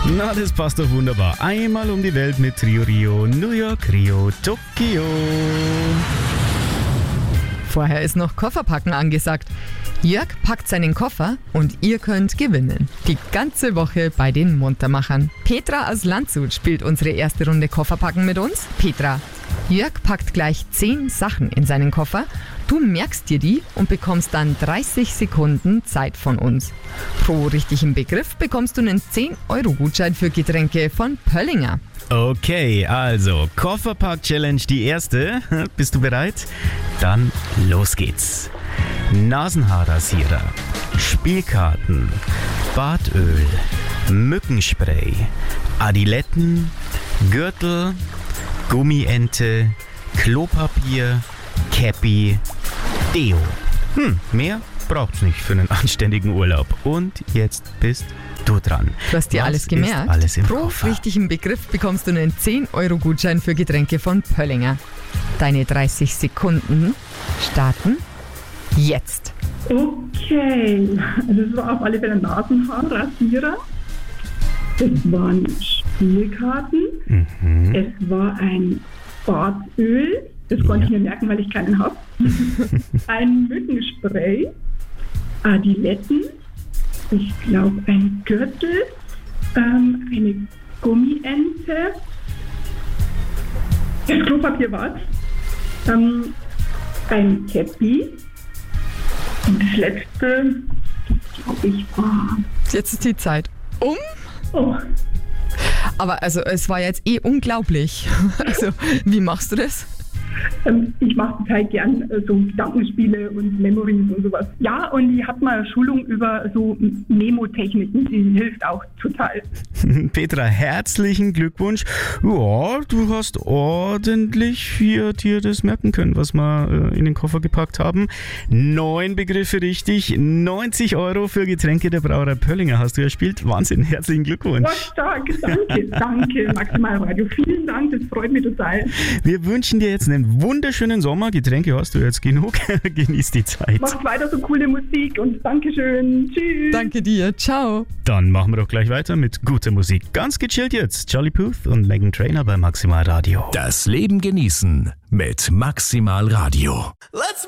Na, das passt doch wunderbar. Einmal um die Welt mit Trio Rio, New York, Rio, Tokio. Vorher ist noch Kofferpacken angesagt. Jörg packt seinen Koffer und ihr könnt gewinnen. Die ganze Woche bei den Muntermachern. Petra aus Landshut spielt unsere erste Runde Kofferpacken mit uns. Petra, Jörg packt gleich 10 Sachen in seinen Koffer. Du merkst dir die und bekommst dann 30 Sekunden Zeit von uns. Pro richtigen Begriff bekommst du einen 10-Euro-Gutschein für Getränke von Pöllinger. Okay, also Kofferpack-Challenge die erste. Bist du bereit? Dann los geht's. Nasenhaarrasierer, Spielkarten, Bartöl, Mückenspray, Adiletten, Gürtel, Gummiente, Klopapier, Cappy, Deo. Mehr braucht's nicht für einen anständigen Urlaub. Und jetzt bist du dran. Du hast dir Was alles gemerkt. ist alles im Pro Koffer? richtigen Begriff bekommst du einen 10-Euro-Gutschein für Getränke von Pöllinger. Deine 30 Sekunden starten jetzt. Okay, also es war auf alle Fälle ein Nasenhaarrasierer. Es waren Spielkarten. Es war ein Bartöl. Das konnte ich mir merken, weil ich keinen habe. Ein Mückenspray. Adiletten. Ich glaube ein Gürtel. Eine Gummiente. Das Klopapier war es. Ein Cappy. Und das letzte, glaube ich, war... Jetzt ist die Zeit um. Oh, Aber also es war jetzt unglaublich. Also wie machst du das? ich mache total gern so Gedankenspiele und Memories und sowas. Ja, und ich habe mal Schulung über so Memo-Techniken, die hilft auch total. Petra, herzlichen Glückwunsch. Ja, du hast ordentlich hier dir das merken können, was wir in den Koffer gepackt haben. 9 Begriffe richtig, 90 Euro für Getränke der Brauerei Pöllinger hast du erspielt. Wahnsinn, herzlichen Glückwunsch. Oh, stark, danke, Maximalradio. Vielen Dank, das freut mich total. Wir wünschen dir jetzt einen wunderschönen Sommer. Getränke hast du jetzt genug. Genieß die Zeit. Macht weiter so coole Musik und Dankeschön. Tschüss. Danke dir, ciao. Dann machen wir doch gleich weiter mit guter Musik. Ganz gechillt jetzt. Charlie Puth und Meghan Trainor bei Maximal Radio. Das Leben genießen mit Maximal Radio.